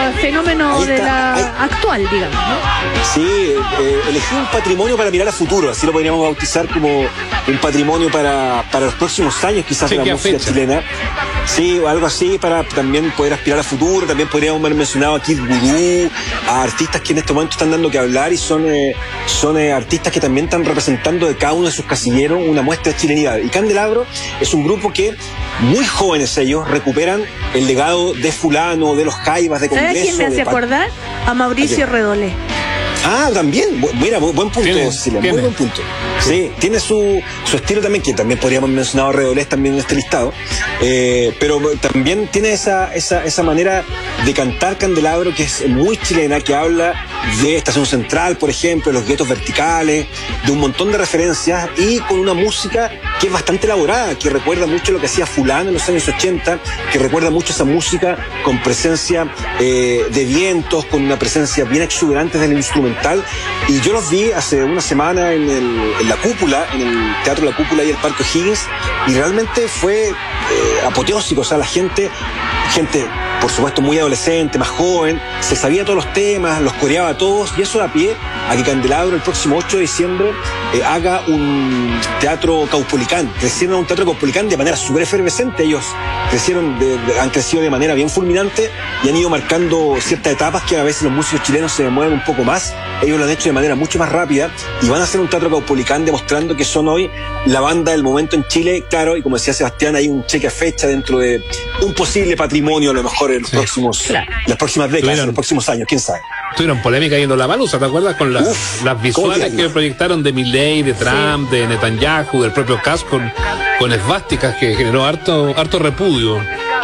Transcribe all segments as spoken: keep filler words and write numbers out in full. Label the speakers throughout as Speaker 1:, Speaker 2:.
Speaker 1: fenómeno de la hay... actual, digamos, ¿no?
Speaker 2: Sí, eh, elegí un patrimonio para mirar a futuro, así lo podríamos bautizar como un patrimonio para, para los próximos años, quizás, de la música fecha. chilena. Sí, o algo así, para también poder aspirar a futuro. También podríamos haber mencionado aquí Vudú, a artistas que en este momento están dando que hablar y son, eh, son eh, artistas que también están representando de cada uno de sus casilleros una muestra de chilenidad. Y Candelabro es un grupo que, muy jóvenes ellos, recuperan el legado de fulano, de los Jaivas, de Congreso.
Speaker 1: ¿Sabes quién me hace acordar? A Mauricio Redolé.
Speaker 2: Ah, también, mira, buen punto,
Speaker 3: ¿Tiene?
Speaker 2: Cecilia,
Speaker 3: ¿Tiene?
Speaker 2: muy buen punto. Sí, sí, tiene su, su estilo también, que también podríamos mencionar a Redolés también en este listado, eh, pero también tiene esa, esa, esa manera de cantar Candelabro que es muy chilena, que habla de Estación Central, por ejemplo, de los guetos verticales, de un montón de referencias y con una música que es bastante elaborada, que recuerda mucho lo que hacía fulano en los años ochenta, que recuerda mucho esa música con presencia eh, de vientos, con una presencia bien exuberante del instrumento. Y yo los vi hace una semana en, el, en la Cúpula, en el Teatro La Cúpula y el Parque O'Higgins, y realmente fue eh, apoteósico. O sea, la gente, gente, por supuesto, muy adolescente, más joven, se sabía todos los temas, los coreaba todos, y eso da pie a que Candelabro el próximo ocho de diciembre eh, haga un teatro caupolicán. Crecieron a un teatro caupolicán de manera súper efervescente. Ellos crecieron de, de, han crecido de manera bien fulminante y han ido marcando ciertas etapas que a veces los músicos chilenos se demoran un poco más. Ellos lo han hecho de manera mucho más rápida y van a hacer un teatro caupolicán demostrando que son hoy la banda del momento en Chile. Claro, y como decía Sebastián, hay un cheque a fecha dentro de un posible patrimonio a lo mejor en los sí. próximos, claro. las próximas décadas, ¿Tuvieron, en los próximos años, quién sabe.
Speaker 3: Tuvieron polémica yendo a la Baluza, ¿te acuerdas? Con la, Uf, las visuales que proyectaron de Milei, de Trump, sí. de Netanyahu, del propio Kass con, con esvásticas, que generó harto, harto repudio.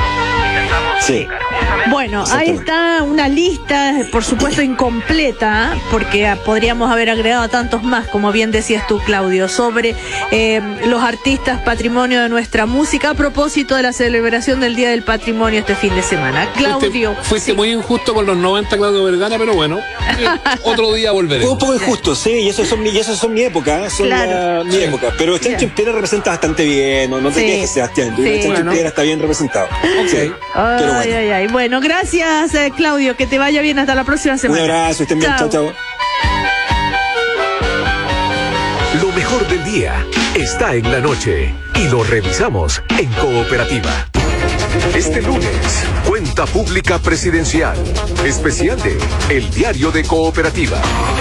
Speaker 2: Sí.
Speaker 1: Bueno, ahí está una lista, por supuesto incompleta, porque podríamos haber agregado tantos más, como bien decías tú, Claudio, sobre eh, los artistas patrimonio de nuestra música, a propósito de la celebración del Día del Patrimonio este fin de semana. Claudio.
Speaker 3: Fuiste, fuiste
Speaker 1: sí.
Speaker 3: muy injusto con los noventa, Claudio Vergara, pero bueno, eh, otro día volveré.
Speaker 2: Fue un poco injusto, sí, y eso son mi, y eso son mi época, son claro. la, mi sí. época. Pero Chancho en Piedra representa bastante bien, no, no te sí. quejes, Sebastián. Sí. Chancho
Speaker 1: bueno.
Speaker 2: en Piedra está bien representado.
Speaker 3: Okay.
Speaker 2: Sí.
Speaker 1: Ay,
Speaker 2: pero
Speaker 1: bueno. ay, ay. Bueno, gracias, eh, Claudio, que te vaya bien hasta la próxima semana.
Speaker 2: Un abrazo, estén bien, chao, chao.
Speaker 4: Lo mejor del día está en la noche y lo revisamos en Cooperativa. Este lunes, Cuenta Pública Presidencial, especial de El Diario de Cooperativa.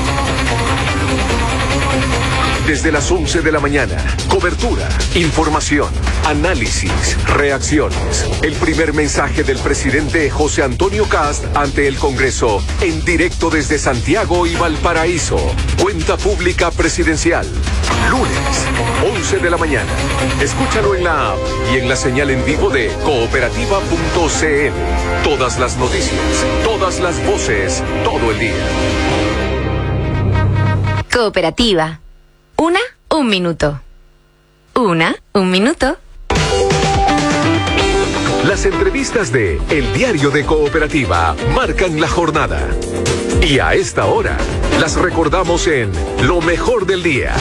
Speaker 4: Desde las once de la mañana, cobertura, información, análisis, reacciones. El primer mensaje del presidente José Antonio Kast ante el Congreso, en directo desde Santiago y Valparaíso. Cuenta Pública Presidencial, lunes, once de la mañana. Escúchalo en la app y en la señal en vivo de cooperativa punto c l. Todas las noticias, todas las voces, todo el día.
Speaker 5: Cooperativa. Una, un minuto. Una, un minuto.
Speaker 4: Las entrevistas de El Diario de Cooperativa marcan la jornada. Y a esta hora, las recordamos en Lo Mejor del Día.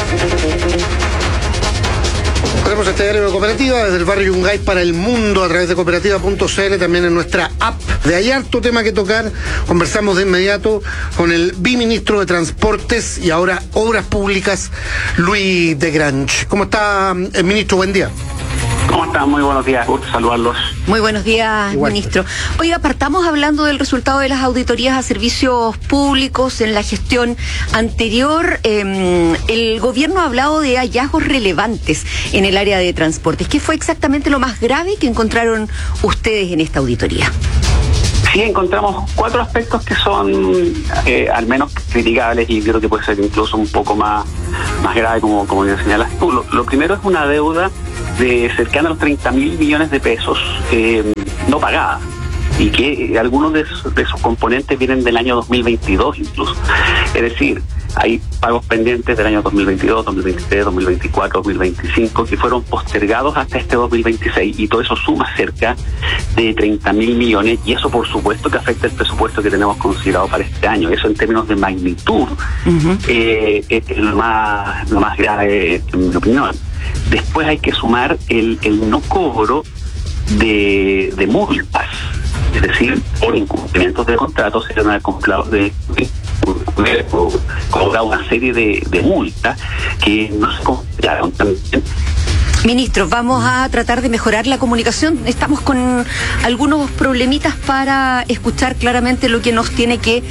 Speaker 6: Tenemos este Diario de Cooperativa desde el barrio Yungay para el mundo a través de cooperativa punto c l, también en nuestra app. De hay harto tema que tocar. Conversamos de inmediato con el biministro de Transportes y ahora Obras Públicas, Luis de Grange. ¿Cómo está, el ministro? Buen día.
Speaker 7: ¿Cómo están? Muy buenos días, gusto saludarlos.
Speaker 5: Muy buenos días, Igual. ministro. Oiga, partamos hablando del resultado de las auditorías a servicios públicos en la gestión anterior. Eh, el gobierno ha hablado de hallazgos relevantes en el área de transportes. ¿Qué fue exactamente lo más grave que encontraron ustedes en esta auditoría?
Speaker 7: Sí, encontramos cuatro aspectos que son eh, al menos criticables y creo que puede ser incluso un poco más, más grave, como, como bien señalas tú. Lo, lo primero es una deuda de cercana a los treinta mil millones de pesos eh, no pagada, y que algunos de esos, de esos componentes vienen del año dos mil veintidós incluso. Es decir, hay pagos pendientes del año dos mil veintidós, dos mil veintitrés, dos mil veinticuatro, dos mil veinticinco que fueron postergados hasta este dos mil veintiséis, y todo eso suma cerca de treinta mil millones, y eso por supuesto que afecta el presupuesto que tenemos considerado para este año. Eso en términos de magnitud uh-huh. eh, es lo más, lo más grave, en mi opinión. Después hay que sumar el, el no cobro de, de multas Es decir, por incumplimientos de contratos se van a cobrado de, de, de cobrado una serie de, de multas que no se cobraron también.
Speaker 5: Ministro, vamos a tratar de mejorar la comunicación. Estamos con algunos problemitas para escuchar claramente lo que nos tiene que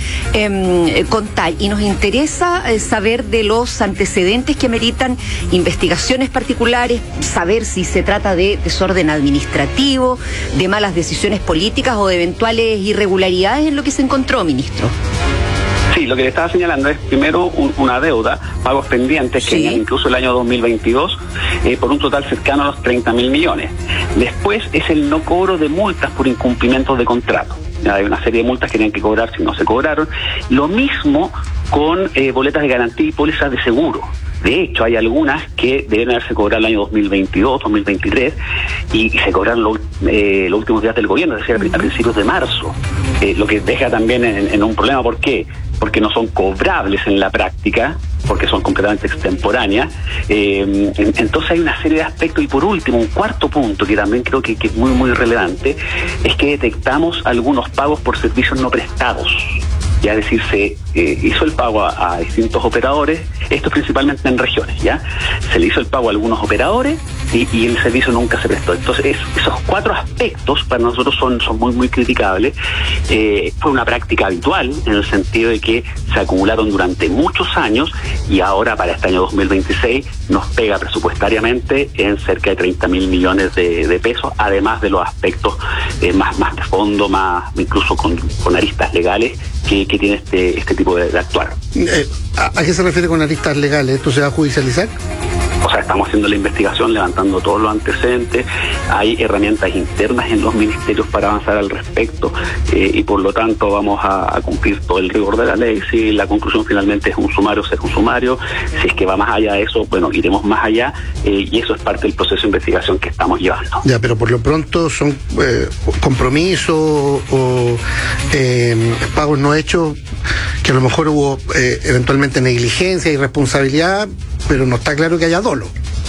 Speaker 5: eh, contar. Y nos interesa eh, saber de los antecedentes que ameritan investigaciones particulares, saber si se trata de desorden administrativo, de malas decisiones políticas o de eventuales irregularidades en lo que se encontró, ministro.
Speaker 7: Sí, lo que le estaba señalando es primero un, una deuda, pagos pendientes que
Speaker 5: sí.
Speaker 7: incluso el año dos mil veintidós eh, por un total cercano a los treinta mil millones. Después es el no cobro de multas por incumplimientos de contrato. Ya hay una serie de multas que tienen que cobrar si no se cobraron. Lo mismo con eh, boletas de garantía y pólizas de seguro. De hecho, hay algunas que deben haberse cobrado el año dos mil veintidós, dos mil veintitrés y, y se cobraron lo, eh, los últimos días del gobierno, es decir, uh-huh. a principios de marzo. Eh, lo que deja también en, en un problema. ¿Por qué? Porque no son cobrables en la práctica, porque son completamente extemporáneas. Eh, entonces hay una serie de aspectos. Y por último, un cuarto punto que también creo que, que es muy, muy relevante, es que detectamos algunos pagos por servicios no prestados. Ya, es decir, se eh, hizo el pago a, a distintos operadores, esto principalmente en regiones, ¿ya? Se le hizo el pago a algunos operadores y, y el servicio nunca se prestó. Entonces, es, esos cuatro aspectos para nosotros son, son muy, muy criticables. Eh, fue una práctica habitual en el sentido de que se acumularon durante muchos años y ahora para este año dos mil veintiséis nos pega presupuestariamente en cerca de treinta mil millones de, de pesos, además de los aspectos eh, más, más de fondo, más incluso con, con aristas legales que, que tiene este, este tipo de, de actuar.
Speaker 6: Eh, ¿A qué se refiere con aristas legales? ¿Esto se va a judicializar?
Speaker 7: O sea, estamos haciendo la investigación, levantando todos los antecedentes. Hay herramientas internas en los ministerios para avanzar al respecto eh, y por lo tanto vamos a, a cumplir todo el rigor de la ley. Si la conclusión finalmente es un sumario, será un sumario. Si es que va más allá de eso, bueno, iremos más allá eh, y eso es parte del proceso de investigación que estamos llevando.
Speaker 6: Ya, pero por lo pronto son eh, compromisos o eh, pagos no hechos, que a lo mejor hubo eh, eventualmente negligencia y responsabilidad, pero no está claro que haya dolo.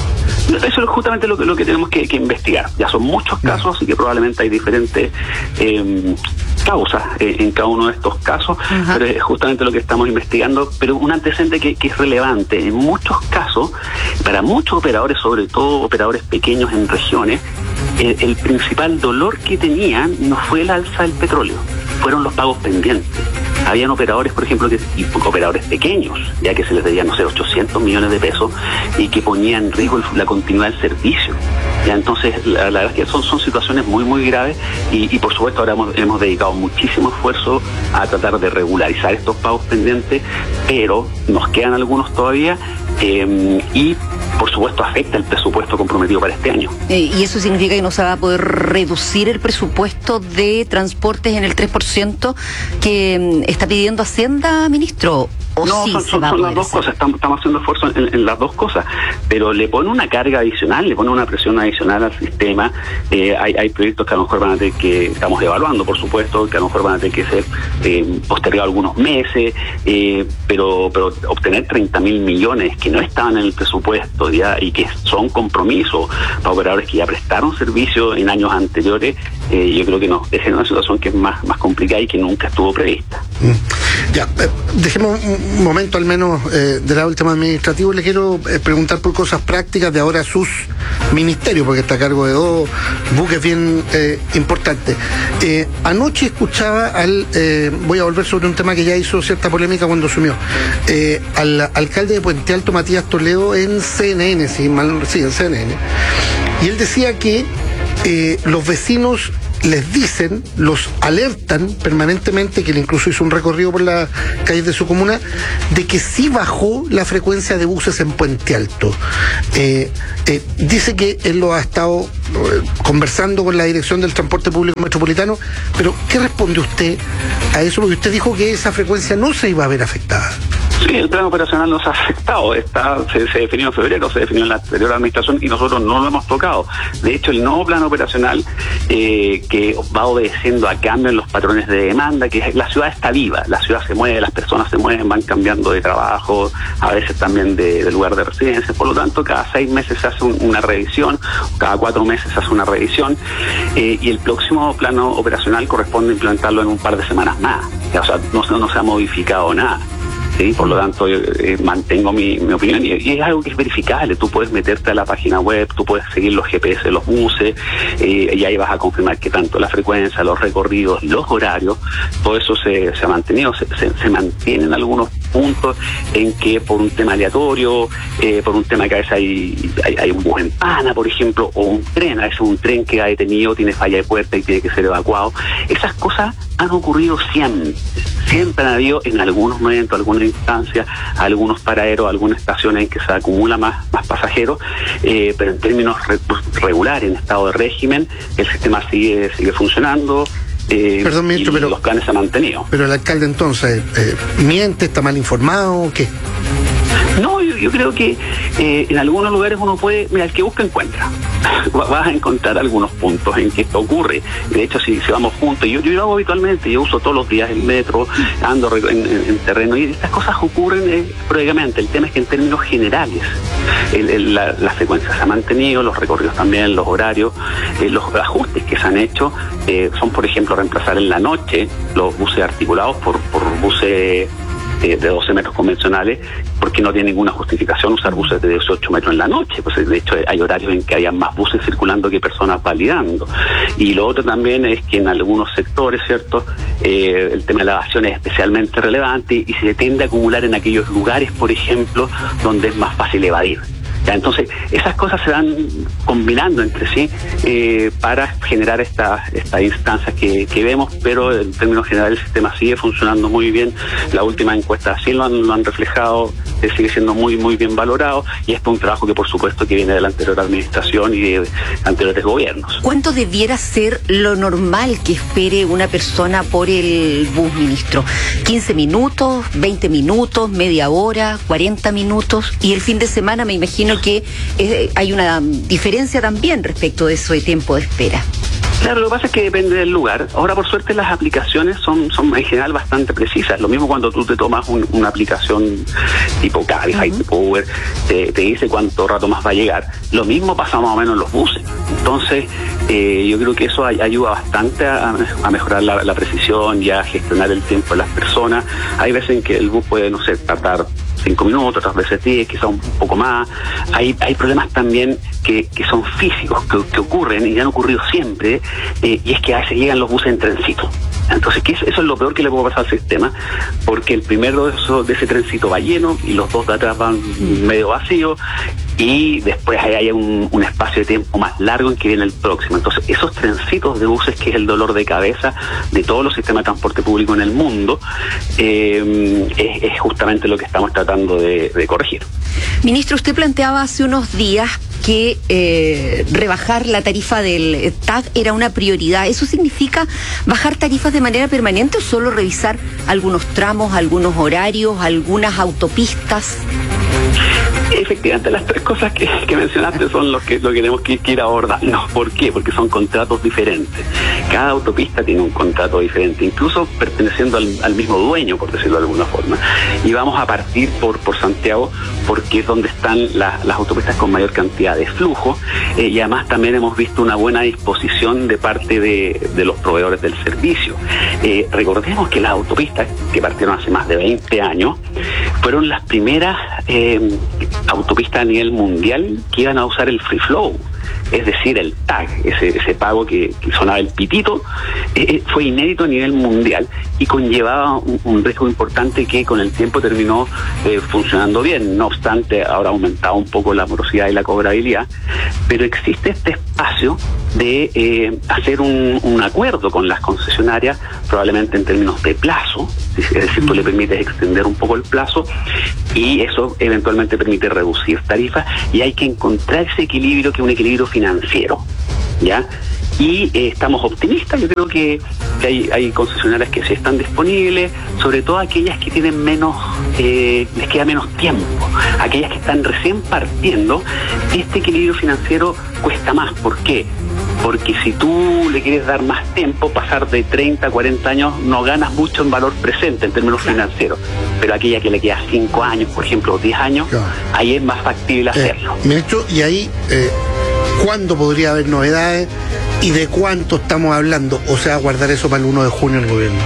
Speaker 7: Eso es justamente lo que, lo que tenemos que, que investigar. Ya son muchos casos, así que probablemente hay diferentes eh, causas eh, en cada uno de estos casos, uh-huh. pero es justamente lo que estamos investigando. Pero un antecedente que, que es relevante, en muchos casos, para muchos operadores, sobre todo operadores pequeños en regiones, el, el principal dolor que tenían no fue el alza del petróleo, fueron los pagos pendientes. Habían operadores, por ejemplo, que, y operadores pequeños, ya que se les debía, no sé, ochocientos millones de pesos y que ponían en riesgo la continuidad del servicio. Ya, entonces, la, la verdad es que son, son situaciones muy, muy graves y, y por supuesto ahora hemos, hemos dedicado muchísimo esfuerzo a tratar de regularizar estos pagos pendientes, pero nos quedan algunos todavía eh, y por supuesto afecta el presupuesto comprometido para este año.
Speaker 5: Eh, ¿Y eso significa que no se va a poder reducir el presupuesto de transportes en el tres por ciento que está pidiendo Hacienda, ministro? ¿O
Speaker 7: no,
Speaker 5: sí
Speaker 7: son,
Speaker 5: se
Speaker 7: son,
Speaker 5: va a
Speaker 7: son
Speaker 5: poder
Speaker 7: las dos
Speaker 5: hacer?
Speaker 7: cosas, estamos, estamos haciendo esfuerzo en, en las dos cosas, pero le pone una carga adicional, le pone una presión adicional al sistema. Eh, hay, hay proyectos que a lo mejor van a tener que, estamos evaluando por supuesto, que a lo mejor van a tener que ser eh, postergados algunos meses, eh, pero, pero obtener treinta mil millones que no estaban en el presupuesto ya y que son compromisos para operadores que ya prestaron servicio en años anteriores, eh, yo creo que nos deja en una situación que es más, más complicada y que nunca estuvo prevista.
Speaker 6: Mm. Ya, eh, dejemos un momento al menos eh, del lado del tema administrativo. Le quiero eh, preguntar por cosas prácticas de ahora sus ministerios, porque está a cargo de dos buques bien eh, importantes. Eh, anoche escuchaba al, eh, voy a volver sobre un tema que ya hizo cierta polémica cuando asumió, eh, al alcalde de Puente Alto, Matías Toledo, en C N N, si mal, sí, en C N N. Y él decía que eh, los vecinos les dicen, los alertan permanentemente, que él incluso hizo un recorrido por las calles de su comuna, de que sí bajó la frecuencia de buses en Puente Alto. Eh, eh, dice que él lo ha estado eh, conversando con la Dirección del Transporte Público Metropolitano, pero ¿qué responde usted a eso? Porque usted dijo que esa frecuencia no se iba a ver afectada.
Speaker 7: Sí, el plan operacional nos ha afectado. Está, se, se definió en febrero, se definió en la anterior administración y nosotros no lo hemos tocado. De hecho, el nuevo plan operacional eh, que va obedeciendo a cambios en los patrones de demanda, que la ciudad está viva, la ciudad se mueve, las personas se mueven, van cambiando de trabajo, a veces también de, de lugar de residencia. Por lo tanto, cada seis meses se hace un, una revisión, cada cuatro meses se hace una revisión eh, y el próximo plano operacional corresponde implementarlo en un par de semanas más. O sea, no, no se ha modificado nada. ¿Sí? Por lo tanto, yo eh, mantengo mi, mi opinión y, y es algo que es verificable. Tú puedes meterte a la página web, tú puedes seguir los G P S de los buses eh, y ahí vas a confirmar que tanto la frecuencia, los recorridos, los horarios, todo eso se, se ha mantenido. Se, se, se mantienen algunos puntos en que por un tema aleatorio, eh, por un tema que a veces hay, hay, hay un bus en pana, por ejemplo, o un tren, a veces un tren que ha detenido, tiene falla de puerta y tiene que ser evacuado. Esas cosas han ocurrido siempre. Siempre han habido en algunos momentos, algunas instancias, algunos paraderos, algunas estaciones en que se acumula más, más pasajeros, eh, pero en términos re, regulares, en estado de régimen, el sistema sigue, sigue funcionando. Eh,
Speaker 6: Perdón, ministro,
Speaker 7: y
Speaker 6: pero
Speaker 7: los planes se han mantenido.
Speaker 6: Pero el alcalde entonces, eh, ¿miente, está mal informado, qué?
Speaker 7: No, yo, yo creo que eh, en algunos lugares uno puede, mira, el que busca encuentra. Vas a encontrar algunos puntos en que esto ocurre. De hecho, si, si vamos juntos, yo, yo lo hago habitualmente, yo uso todos los días el metro, ando en, en, en terreno y estas cosas ocurren eh, periódicamente. El tema es que en términos generales el, el, la, la frecuencia se ha mantenido, los recorridos también, los horarios, eh, los ajustes que se han hecho eh, son, por ejemplo, reemplazar en la noche los buses articulados por, por buses de doce metros convencionales, porque no tiene ninguna justificación usar buses de dieciocho metros en la noche. Pues de hecho hay horarios en que haya más buses circulando que personas validando. Y lo otro también es que en algunos sectores, ¿cierto? Eh, el tema de la evasión es especialmente relevante y se tiende a acumular en aquellos lugares, por ejemplo, donde es más fácil evadir. Ya, entonces, esas cosas se van combinando entre sí eh, para generar estas esta instancias que, que vemos, pero en términos generales el sistema sigue funcionando muy bien. La última encuesta sí lo han, lo han reflejado, eh, sigue siendo muy muy bien valorado y esto es un trabajo que por supuesto que viene de la anterior administración y de anteriores gobiernos.
Speaker 5: ¿Cuánto debiera ser lo normal que espere una persona por el bus, ministro? ¿quince minutos, veinte minutos, media hora, cuarenta minutos? Y el fin de semana me imagino que eh, hay una diferencia también respecto de ese tiempo de espera.
Speaker 7: Claro, lo que pasa es que depende del lugar. Ahora, por suerte, las aplicaciones son, son en general bastante precisas. Lo mismo cuando tú te tomas un, una aplicación tipo Cabify, uh-huh. tipo Uber, te, te dice cuánto rato más va a llegar. Lo mismo pasa más o menos en los buses. Entonces, eh, yo creo que eso ay, ayuda bastante a, a mejorar la, la precisión y a gestionar el tiempo de las personas. Hay veces en que el bus puede, no sé, tardar cinco minutos, otras veces diez, quizás un poco más. Hay hay problemas también que, que son físicos, que, que ocurren y han ocurrido siempre, eh, y es que a veces llegan los buses en trencito. Entonces, que eso es lo peor que le puede pasar al sistema, porque el primero de, eso, de ese trencito va lleno y los dos de atrás van medio vacíos y después hay un, un espacio de tiempo más largo en que viene el próximo. Entonces, esos trencitos de buses, que es el dolor de cabeza de todos los sistemas de transporte público en el mundo, eh, es, es justamente lo que estamos tratando de, de corregir.
Speaker 5: Ministro, usted planteaba hace unos días que eh, rebajar la tarifa del T A G era una prioridad. ¿Eso significa bajar tarifas de manera permanente o solo revisar algunos tramos, algunos horarios, algunas autopistas?
Speaker 7: Efectivamente, las tres cosas que, que mencionaste son los que lo que tenemos que, que ir abordando. ¿Por qué? Porque son contratos diferentes. Cada autopista tiene un contrato diferente, incluso perteneciendo al, al mismo dueño, por decirlo de alguna forma. Y vamos a partir por, por Santiago, porque es donde están la, las autopistas con mayor cantidad de flujo, eh, y además también hemos visto una buena disposición de parte de, de los proveedores del servicio. Eh, recordemos que las autopistas, que partieron hace más de veinte años, fueron las primeras eh, autopistas a nivel mundial que iban a usar el free flow, es decir, el T A G, ese, ese pago que, que sonaba el pitito, eh, fue inédito a nivel mundial y conllevaba un, un riesgo importante que con el tiempo terminó eh, funcionando bien. No obstante, ahora ha aumentado un poco la morosidad y la cobrabilidad, pero existe este espacio de eh, hacer un, un acuerdo con las concesionarias, probablemente en términos de plazo, es decir, tú le permites extender un poco el plazo y eso eventualmente permite reducir tarifas, y hay que encontrar ese equilibrio, que es un equilibrio financiero, ¿ya? y eh, estamos optimistas. Yo creo que, que hay, hay concesionarias que sí están disponibles, sobre todo aquellas que tienen menos, eh, les queda menos tiempo, aquellas que están recién partiendo. Este equilibrio financiero cuesta más. ¿Por qué? Porque si tú le quieres dar más tiempo, pasar de treinta a cuarenta años, no ganas mucho en valor presente en términos financieros. Pero aquella que le queda cinco años, por ejemplo, o diez años, claro, ahí es más factible hacerlo.
Speaker 6: Eh, ministro, y ahí, eh, ¿cuándo podría haber novedades y de cuánto estamos hablando? ¿O sea, guardar eso para el uno de junio el gobierno?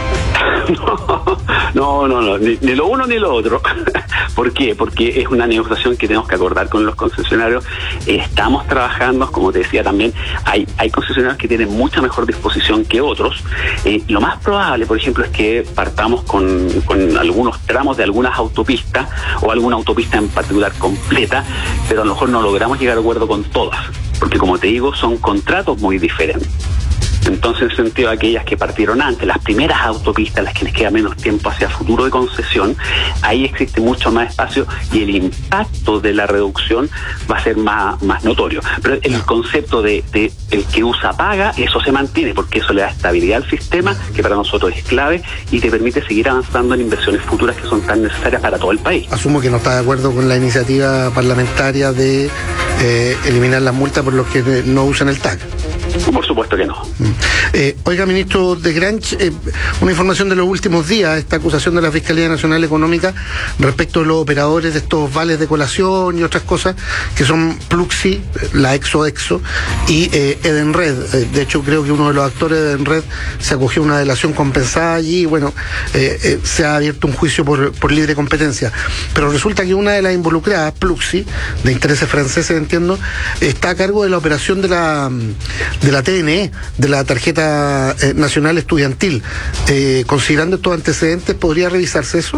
Speaker 7: No, no, no, ni, ni lo uno ni lo otro. ¿Por qué? Porque es una negociación que tenemos que acordar con los concesionarios. Estamos trabajando, como te decía también, hay, hay concesionarios que tienen mucha mejor disposición que otros. Eh, lo más probable, por ejemplo, es que partamos con, con algunos tramos de algunas autopistas o alguna autopista en particular completa, pero a lo mejor no logramos llegar a acuerdo con todas, porque como te digo, son contratos muy diferentes. Entonces, en el sentido de aquellas que partieron antes, las primeras autopistas, las que les queda menos tiempo hacia futuro de concesión, ahí existe mucho más espacio y el impacto de la reducción va a ser más, más notorio. Pero el concepto de, de el que usa paga, eso se mantiene, porque eso le da estabilidad al sistema, que para nosotros es clave, y te permite seguir avanzando en inversiones futuras que son tan necesarias para todo el país.
Speaker 6: Asumo que no está de acuerdo con la iniciativa parlamentaria de eh, eliminar las multas por los que no usan el T A C.
Speaker 7: Por supuesto que no.
Speaker 6: Eh, oiga, ministro de Granch, eh, una información de los últimos días, esta acusación de la Fiscalía Nacional Económica respecto a los operadores de estos vales de colación y otras cosas, que son Pluxi, la Exo-Exo, y eh, Edenred. Eh, de hecho, creo que uno de los actores de Edenred se acogió a una delación compensada allí y, bueno, eh, eh, se ha abierto un juicio por, por libre competencia. Pero resulta que una de las involucradas, Pluxi, de intereses franceses, entiendo, está a cargo de la operación de la... de la T N E, de la Tarjeta eh, Nacional Estudiantil. Eh, considerando estos antecedentes, ¿podría revisarse eso?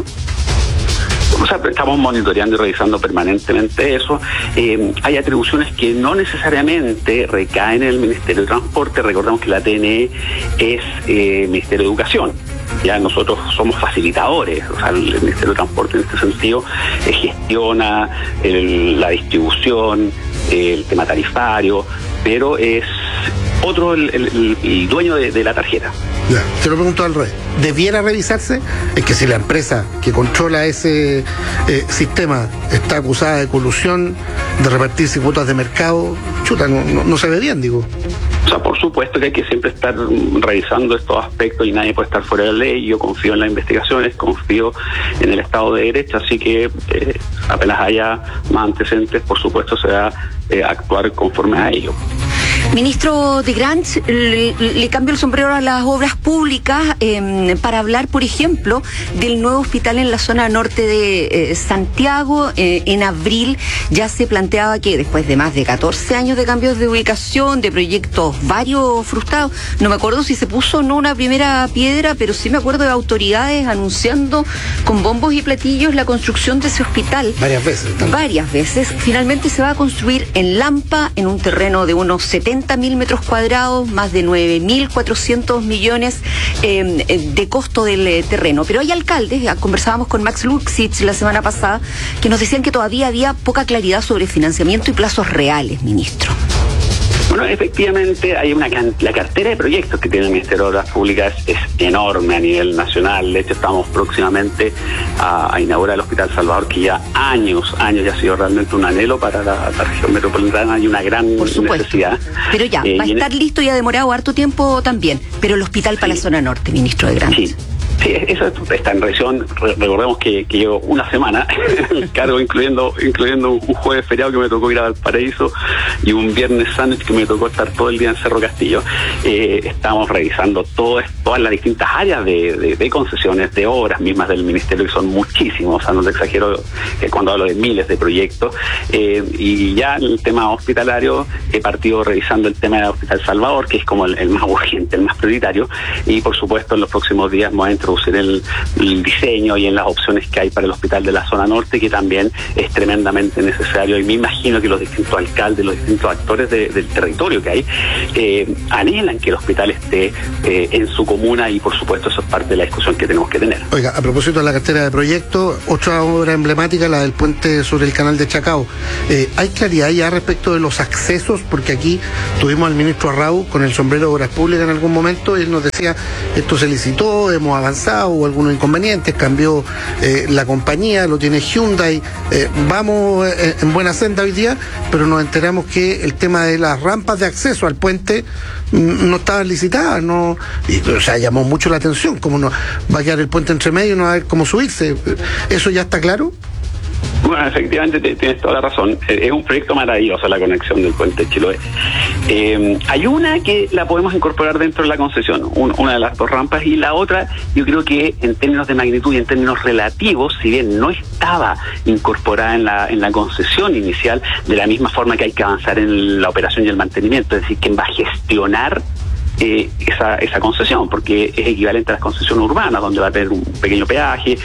Speaker 7: O sea, estamos monitoreando y revisando permanentemente eso. Eh, hay atribuciones que no necesariamente recaen en el Ministerio de Transporte. Recordemos que la T N E es eh, Ministerio de Educación. Ya nosotros somos facilitadores, o sea, el Ministerio de Transporte en este sentido eh, gestiona el, la distribución, el tema tarifario, pero es otro el, el, el dueño de, de la tarjeta.
Speaker 6: Ya, te lo pregunto al revés. ¿Debiera revisarse? Es que si la empresa que controla ese eh, sistema está acusada de colusión, de repartirse cuotas de mercado, chuta, no, no, no se ve bien, digo.
Speaker 7: O sea, por supuesto que hay que siempre estar revisando estos aspectos y nadie puede estar fuera de la ley. Yo confío en las investigaciones, confío en el Estado de Derecho, así que eh, apenas haya más antecedentes, por supuesto se va a eh, actuar conforme a ello.
Speaker 5: Ministro de Granch, le, le cambio el sombrero a las obras públicas eh, para hablar, por ejemplo, del nuevo hospital en la zona norte de eh, Santiago. Eh, en abril ya se planteaba que después de más de catorce años de cambios de ubicación, de proyectos varios frustrados, no me acuerdo si se puso o no una primera piedra, pero sí me acuerdo de autoridades anunciando con bombos y platillos la construcción de ese hospital.
Speaker 6: Varias veces. También.
Speaker 5: Varias veces. Finalmente se va a construir en Lampa, en un terreno de unos setenta mil metros cuadrados, más de nueve mil cuatrocientos millones eh, de costo del eh, terreno. Pero hay alcaldes, ya conversábamos con Max Luxich la semana pasada, que nos decían que todavía había poca claridad sobre financiamiento y plazos reales, ministro.
Speaker 7: Bueno, efectivamente hay una la cartera de proyectos que tiene el Ministerio de Obras Públicas es enorme a nivel nacional. De hecho, estamos próximamente a, a inaugurar el Hospital Salvador, que ya años, años ya ha sido realmente un anhelo para la, la región metropolitana y una gran necesidad.
Speaker 5: Pero ya, eh, va a estar en... listo y ha demorado harto tiempo también. Pero el hospital para sí. La zona norte, ministro de Granch.
Speaker 7: Sí. Sí, eso está en revisión. Recordemos que, que llevo una semana en el cargo, incluyendo incluyendo un jueves feriado que me tocó ir a Valparaíso y un viernes sándwich que me tocó estar todo el día en Cerro Castillo. Eh, estamos revisando todo, todas las distintas áreas de, de, de concesiones, de obras mismas del Ministerio, que son muchísimos, o sea, no te exagero eh, cuando hablo de miles de proyectos. Eh, y ya en el tema hospitalario he partido revisando el tema del Hospital Salvador, que es como el, el más urgente, el más prioritario, y por supuesto en los próximos días vamos a introducir introducir el, el diseño y en las opciones que hay para el hospital de la zona norte, que también es tremendamente necesario, y me imagino que los distintos alcaldes, los distintos actores de, del territorio que hay, eh, anhelan que el hospital esté eh, en su comuna, y por supuesto eso es parte de la discusión que tenemos que tener.
Speaker 6: Oiga, a propósito de la cartera de proyectos, otra obra emblemática, la del puente sobre el canal de Chacao. Eh, ¿Hay claridad ya respecto de los accesos? Porque aquí tuvimos al ministro Arrau con el sombrero de Obras Públicas en algún momento, y él nos decía, esto se licitó, hemos avanzado, hubo algunos inconvenientes, cambió eh, la compañía, lo tiene Hyundai, eh, vamos eh, en buena senda hoy día, pero nos enteramos que el tema de las rampas de acceso al puente mm, no estaban licitadas, no, y, o sea, llamó mucho la atención, como no va a quedar el puente entre medio y no va a haber cómo subirse. ¿Eso ya está claro?
Speaker 7: Bueno, efectivamente tienes toda la razón. Es un proyecto maravilloso la conexión del puente Chiloé. Eh, hay una que la podemos incorporar dentro de la concesión, un, una de las dos rampas, y la otra, yo creo que en términos de magnitud y en términos relativos, si bien no estaba incorporada en la, en la concesión inicial, de la misma forma que hay que avanzar en la operación y el mantenimiento, es decir, quien va a gestionar Eh, esa, esa concesión, porque es equivalente a las concesiones urbanas, donde va a tener un pequeño peaje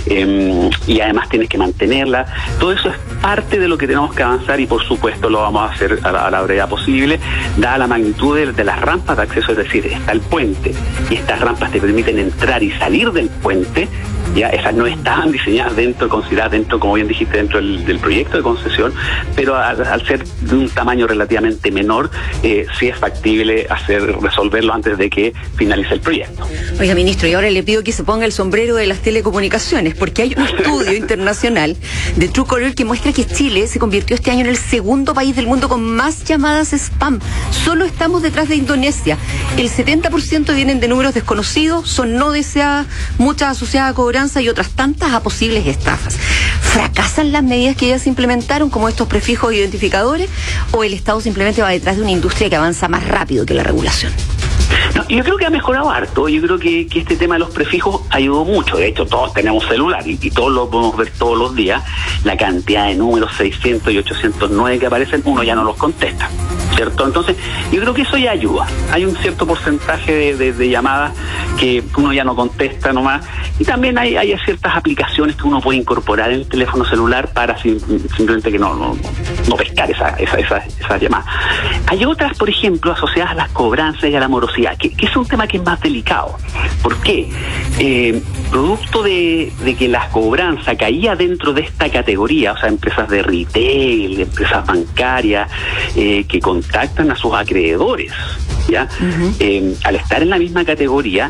Speaker 7: eh, y además tienes que mantenerla. Todo eso es parte de lo que tenemos que avanzar, y por supuesto lo vamos a hacer a la, a la brevedad posible, dada la magnitud de, de las rampas de acceso. Es decir, está el puente y estas rampas te permiten entrar y salir del puente. Ya esas no estaban diseñadas dentro, consideradas dentro, como bien dijiste, dentro del, del proyecto de concesión, pero al, al ser de un tamaño relativamente menor, eh, sí es factible hacer resolverlo antes de que finalice el proyecto.
Speaker 5: Oiga, ministro, y ahora le pido que se ponga el sombrero de las telecomunicaciones, porque hay un estudio internacional de Truecaller que muestra que Chile se convirtió este año en el segundo país del mundo con más llamadas spam. Solo estamos detrás de Indonesia. El setenta por ciento vienen de números desconocidos, son no deseadas, muchas asociadas a cobranza y otras tantas a posibles estafas. ¿Fracasan las medidas que ya se implementaron, como estos prefijos identificadores, o el Estado simplemente va detrás de una industria que avanza más rápido que la regulación?
Speaker 7: No, yo creo que ha mejorado harto. Yo creo que, que este tema de los prefijos ayudó mucho. De hecho, todos tenemos celular y, y todos lo podemos ver todos los días. La cantidad de números seiscientos y ochocientos nueve que aparecen, uno ya no los contesta, ¿cierto? Entonces, yo creo que eso ya ayuda. Hay un cierto porcentaje de, de, de llamadas que uno ya no contesta nomás. Y también hay, hay ciertas aplicaciones que uno puede incorporar en el teléfono celular para sim, simplemente que no, no, no pescar esa, esa, esa, esas llamadas. Hay otras, por ejemplo, asociadas a las cobranzas y a la morosidad, que, que es un tema que es más delicado. ¿Por qué? Eh, producto de, de que la cobranza caía dentro de esta categoría, o sea, empresas de retail, empresas bancarias, eh, que contactan a sus acreedores, ¿ya? Uh-huh. Eh, al estar en la misma categoría,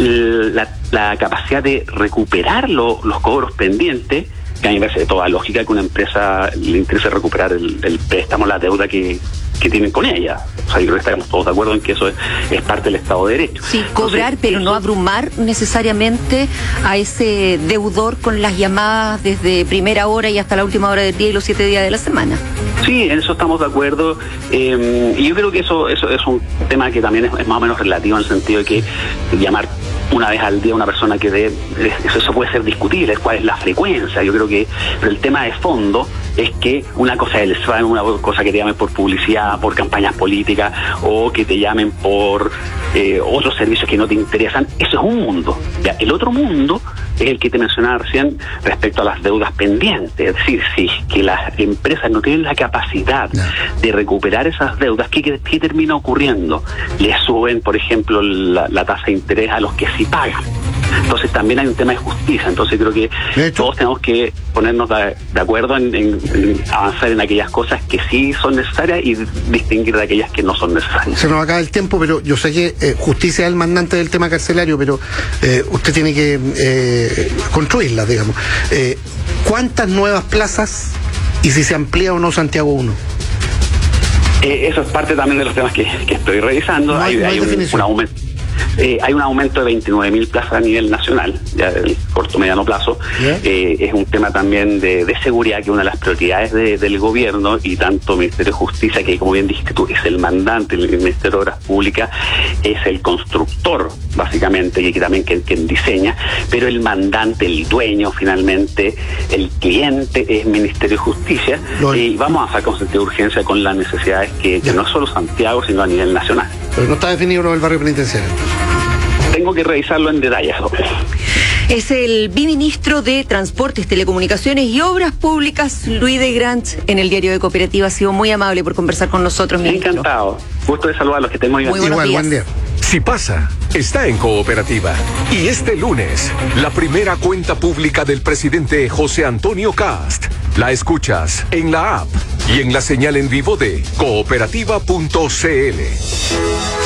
Speaker 7: la, la capacidad de recuperar lo, los cobros pendientes, que a mí me parece de toda lógica que una empresa le interese recuperar el, el préstamo, la deuda que, que tienen con ella. O sea, yo creo que estaremos todos de acuerdo en que eso es, es parte del Estado de Derecho.
Speaker 5: Sí, cobrar, entonces, pero eso... no abrumar necesariamente a ese deudor con las llamadas desde primera hora y hasta la última hora del día y los siete días de la semana.
Speaker 7: Sí, en eso estamos de acuerdo. Eh, y yo creo que eso, eso es un tema que también es, es más o menos relativo, en el sentido de que llamar una vez al día a una persona que dé, eso, eso puede ser discutible, cuál es la frecuencia. Yo creo que, pero el tema de fondo es que una cosa es el spam, una cosa que te llamen por publicidad, por campañas políticas, o que te llamen por eh, otros servicios que no te interesan. Eso es un mundo. ¿Ya? El otro mundo es el que te mencionaba recién respecto a las deudas pendientes. Es decir, si que las empresas no tienen la capacidad no. de recuperar esas deudas, ¿qué, qué, qué termina ocurriendo? Le suben, por ejemplo, la, la tasa de interés a los que sí pagan. Entonces también hay un tema de justicia. Entonces creo que todos tenemos que ponernos de, de acuerdo en, en, en avanzar en aquellas cosas que sí son necesarias y distinguir de aquellas que no son necesarias.
Speaker 6: Se nos acaba el tiempo, pero yo sé que eh, justicia es el mandante del tema carcelario, pero eh, usted tiene que eh, construirla, digamos. Eh, ¿Cuántas nuevas plazas y si se amplía o no Santiago uno?
Speaker 7: Eh, eso es parte también de los temas que, que estoy revisando.
Speaker 6: No hay,
Speaker 7: hay,
Speaker 6: no hay
Speaker 7: hay un, un aumento. Eh, hay un aumento de veintinueve mil plazas a nivel nacional, ya del corto mediano plazo. ¿Yeah? Eh, es un tema también de, de seguridad, que es una de las prioridades de, del gobierno, y tanto el Ministerio de Justicia, que como bien dijiste tú, es el mandante, el Ministerio de Obras Públicas es el constructor, básicamente, y que también quien, quien diseña, pero el mandante, el dueño, finalmente, el cliente es el Ministerio de Justicia. Lo y es. Vamos a hacer con sentido de urgencia con las necesidades que, que no es solo Santiago, sino a nivel nacional.
Speaker 6: Pero no está definido el barrio penitenciario.
Speaker 7: Tengo tengo que revisarlo en detalle.
Speaker 5: Es el biministro de Transportes, Telecomunicaciones y Obras Públicas, Luis de Grant, en el Diario de Cooperativa. Ha sido muy amable por conversar con nosotros, ministro.
Speaker 7: Encantado. Gusto de saludarlos, que estén muy bien.
Speaker 5: Muy buenos
Speaker 6: Igual,
Speaker 5: días.
Speaker 6: buen día.
Speaker 4: Si pasa, está en Cooperativa. Y este lunes, la primera cuenta pública del presidente José Antonio Cast. La escuchas en la app y en la señal en vivo de cooperativa punto c l.